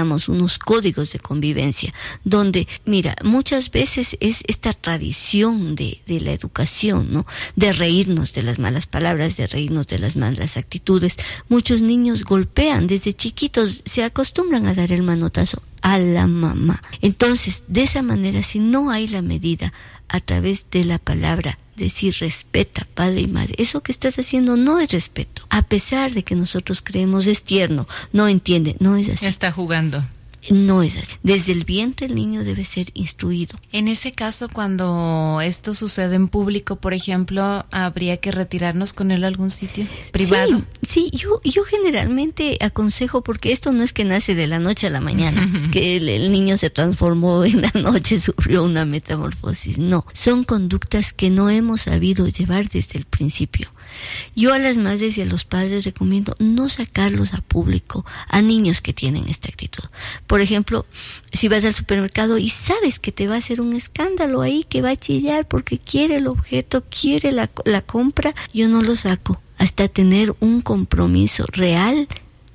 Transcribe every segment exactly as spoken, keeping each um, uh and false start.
enseñamos unos códigos de convivencia, donde, mira, muchas veces es esta tradición de, de la educación, ¿no? De reírnos de las malas palabras, de reírnos de las malas actitudes. Muchos niños golpean desde chiquitos, se acostumbran a dar el manotazo a la mamá. Entonces, de esa manera, si no hay la medida a través de la palabra, decir respeta padre y madre, eso que estás haciendo no es respeto, a pesar de que nosotros creemos es tierno, no entiende, no es así. Está jugando. No es así. Desde el vientre el niño debe ser instruido. En ese caso, cuando esto sucede en público, por ejemplo, ¿habría que retirarnos con él a algún sitio privado? Sí, sí, yo, yo generalmente aconsejo, porque esto no es que nace de la noche a la mañana, que el, el niño se transformó en la noche, sufrió una metamorfosis. No, son conductas que no hemos sabido llevar desde el principio. Yo a las madres y a los padres recomiendo no sacarlos a público a niños que tienen esta actitud. Por ejemplo, si vas al supermercado y sabes que te va a hacer un escándalo ahí, que va a chillar porque quiere el objeto, quiere la, la compra, yo no lo saco hasta tener un compromiso real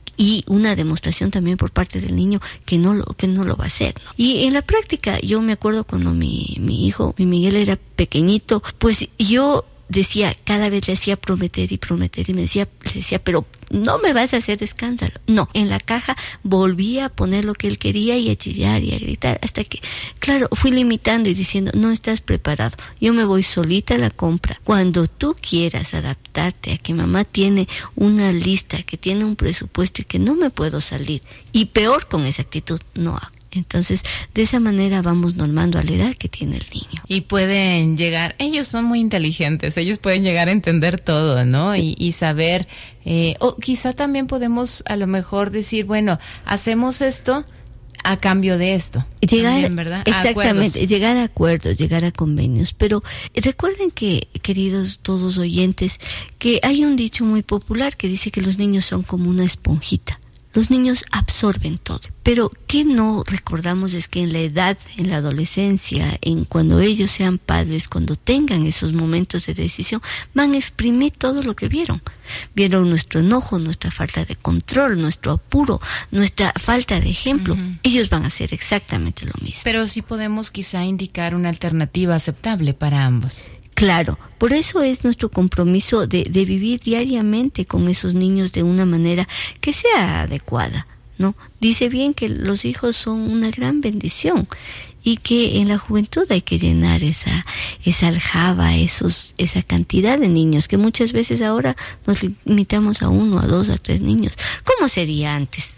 y una demostración también por parte del niño que no lo que no lo va a hacer, ¿no? Y en la práctica, yo me acuerdo cuando mi, mi hijo, mi Miguel, era pequeñito, pues yo decía, cada vez le hacía prometer y prometer y me decía, le decía, pero no me vas a hacer escándalo. No, en la caja volvía a poner lo que él quería y a chillar y a gritar, hasta que, claro, fui limitando y diciendo, no estás preparado, yo me voy solita a la compra. Cuando tú quieras adaptarte a que mamá tiene una lista, que tiene un presupuesto y que no me puedo salir, y peor con esa actitud, no hago. Entonces, de esa manera vamos normando a la edad que tiene el niño. Y pueden llegar, ellos son muy inteligentes, ellos pueden llegar a entender todo, ¿no? Y, y saber, eh, o quizá también podemos a lo mejor decir, bueno, hacemos esto a cambio de esto. Llegar, también, ¿verdad? Exactamente, a llegar a acuerdos, llegar a convenios. Pero recuerden que, queridos todos oyentes, que hay un dicho muy popular que dice que los niños son como una esponjita. Los niños absorben todo, pero ¿qué no recordamos? Es que en la edad, en la adolescencia, en cuando ellos sean padres, cuando tengan esos momentos de decisión, van a exprimir todo lo que vieron. Vieron nuestro enojo, nuestra falta de control, nuestro apuro, nuestra falta de ejemplo. Uh-huh. Ellos van a hacer exactamente lo mismo. Pero sí podemos quizá indicar una alternativa aceptable para ambos. Claro, por eso es nuestro compromiso de, de vivir diariamente con esos niños de una manera que sea adecuada, ¿no? Dice bien que los hijos son una gran bendición y que en la juventud hay que llenar esa esa aljaba, esos esa cantidad de niños que muchas veces ahora nos limitamos a uno, a dos, a tres niños. ¿Cómo sería antes?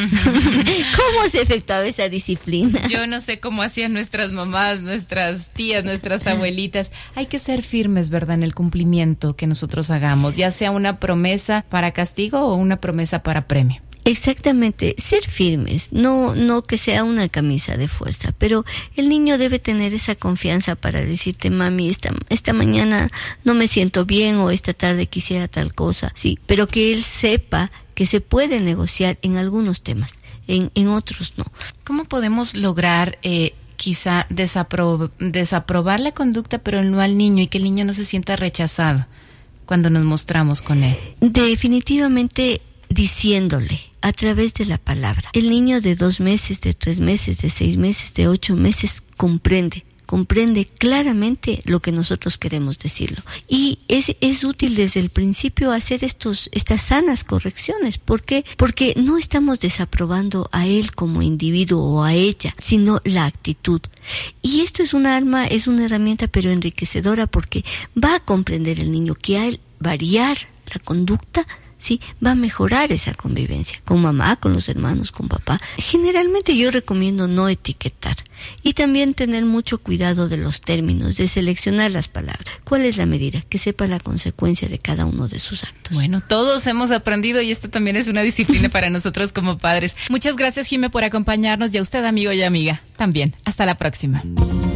¿Cómo se efectuaba esa disciplina? Yo no sé cómo hacían nuestras mamás, nuestras tías, nuestras abuelitas. Hay que ser firmes, ¿verdad?, en el cumplimiento que nosotros hagamos, ya sea una promesa para castigo o una promesa para premio. Exactamente, ser firmes, no no que sea una camisa de fuerza, pero el niño debe tener esa confianza para decirte, mami, esta esta mañana no me siento bien o esta tarde quisiera tal cosa, sí, pero que él sepa que se puede negociar en algunos temas, en en otros no. ¿Cómo podemos lograr eh, quizá desapro- desaprobar la conducta, pero no al niño, y que el niño no se sienta rechazado cuando nos mostramos con él? Definitivamente diciéndole a través de la palabra. El niño de dos meses, de tres meses, de seis meses, de ocho meses comprende, comprende claramente lo que nosotros queremos decirlo. Y es, es útil desde el principio hacer estos, estas sanas correcciones. ¿Por qué? Porque no estamos desaprobando a él como individuo o a ella, sino la actitud. Y esto es un arma, es una herramienta, pero enriquecedora, porque va a comprender el niño que al variar la conducta, sí, va a mejorar esa convivencia con mamá, con los hermanos, con papá. Generalmente yo recomiendo no etiquetar y también tener mucho cuidado de los términos, de seleccionar las palabras. ¿Cuál es la medida? Que sepa la consecuencia de cada uno de sus actos. Bueno, todos hemos aprendido y esto también es una disciplina para nosotros como padres. Muchas gracias, Jimé, por acompañarnos, y a usted, amigo y amiga, también. Hasta la próxima.